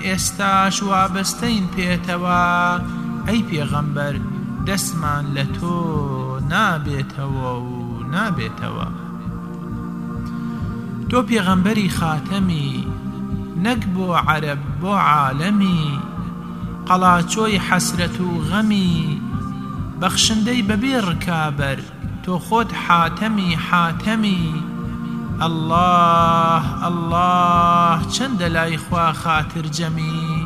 ئێستاش وابەستەین پێتەوە ئەی پێغەمبەر دەستمان لە تۆ نابێتەوە و نابێتەوە. تۆ پێغەمبەری خاتەمی نەک بۆ عەرەب بۆ عالەمی قەڵاچۆی حەسرەت و غەمی بەخشندەی بەبێ ڕکابەر تۆ خۆت حاتەمی حاتەمی. الله الله چەندە لای خوا خاتر جەمی